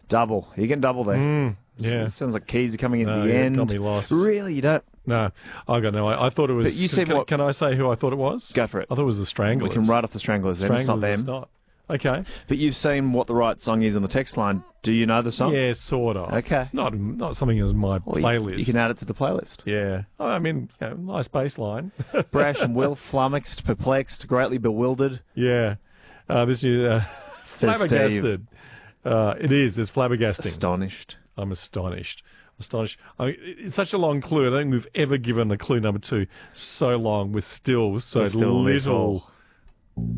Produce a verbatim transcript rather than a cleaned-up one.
Double. You get double there. Mm, yeah. It sounds like keys are coming in No, at the yeah, end. got me lost. Really? You don't? No, I got no. I, I thought it was. But you said can, what- can I say who I thought it was? Go for it. I thought it was the Stranglers. We can write off the Stranglers then. It's not Stranglers, them. It's not. Okay. But you've seen what the right song is on the text line. Do you know the song? Yeah, sort of. Okay. It's not not something as my Well, you- playlist. You, can add it to the playlist. Yeah. Oh, I mean, you know, nice bass line. Brash and Will, flummoxed, perplexed, greatly bewildered. Yeah. Uh, this is uh, Says flabbergasted. Uh, it is. It's flabbergasting. Astonished. I'm astonished. Astonished. I mean, it's such a long clue. I don't think we've ever given a clue number two so long with still so With still little, little.